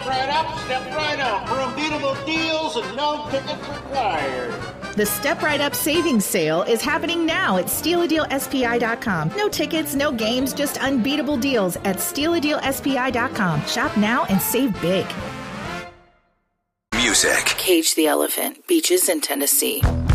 right up, step right up for unbeatable deals and no tickets required. The Step Right Up Savings Sale is happening now at StealADealSPI.com. No tickets, no games, just unbeatable deals at StealADealSPI.com. Shop now and save big. Music. Cage the Elephant, Beaches in Tennessee.